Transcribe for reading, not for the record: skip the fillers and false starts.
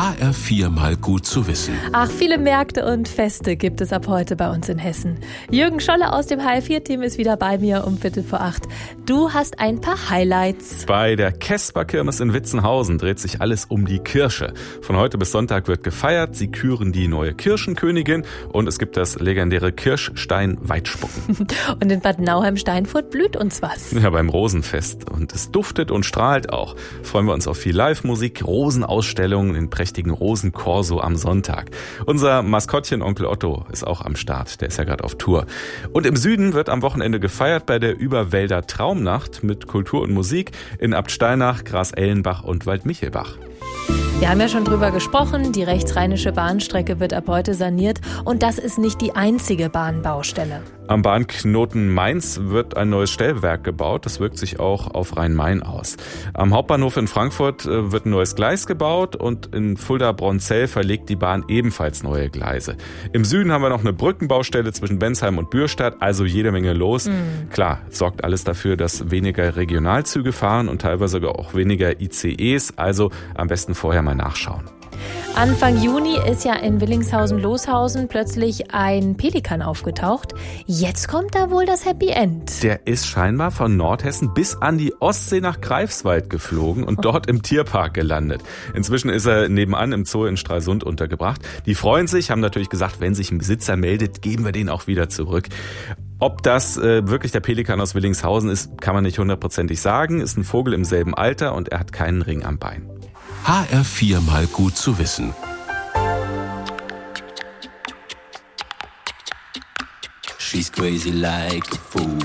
HR4 mal gut zu wissen. Ach, viele Märkte und Feste gibt es ab heute bei uns in Hessen. Jürgen Scholle aus dem HR4-Team ist wieder bei mir um 7:45. Du hast ein paar Highlights. Bei der Kesper-Kirmes in Witzenhausen dreht sich alles um die Kirsche. Von heute bis Sonntag wird gefeiert, sie küren die neue Kirschenkönigin und es gibt das legendäre Kirschstein-Weitspucken. Und in Bad Nauheim-Steinfurt blüht uns was. Ja, beim Rosenfest. Und es duftet und strahlt auch. Freuen wir uns auf viel Live-Musik, Rosenausstellungen, den prächtigen Rosenkorso am Sonntag. Unser Maskottchen Onkel Otto ist auch am Start. Der ist ja gerade auf Tour. Und im Süden wird am Wochenende gefeiert bei der Überwälder Traumnacht mit Kultur und Musik in Abt Steinach, Gras-Ellenbach und Waldmichelbach. Wir haben ja schon drüber gesprochen, die rechtsrheinische Bahnstrecke wird ab heute saniert und das ist nicht die einzige Bahnbaustelle. Am Bahnknoten Mainz wird ein neues Stellwerk gebaut. Das wirkt sich auch auf Rhein-Main aus. Am Hauptbahnhof in Frankfurt wird ein neues Gleis gebaut und in Fulda-Bronzell verlegt die Bahn ebenfalls neue Gleise. Im Süden haben wir noch eine Brückenbaustelle zwischen Bensheim und Bürstadt, also jede Menge los. Klar, sorgt alles dafür, dass weniger Regionalzüge fahren und teilweise sogar auch weniger ICEs, also am besten vorher mal nachschauen. Anfang Juni ist ja in Willingshausen-Loshausen plötzlich ein Pelikan aufgetaucht. Jetzt kommt da wohl das Happy End. Der ist scheinbar von Nordhessen bis an die Ostsee nach Greifswald geflogen und dort im Tierpark gelandet. Inzwischen ist er nebenan im Zoo in Stralsund untergebracht. Die freuen sich, haben natürlich gesagt, wenn sich ein Besitzer meldet, geben wir den auch wieder zurück. Ob das wirklich der Pelikan aus Willingshausen ist, kann man nicht hundertprozentig sagen. Ist ein Vogel im selben Alter und er hat keinen Ring am Bein. HR4 mal gut zu wissen. She's crazy like a fool.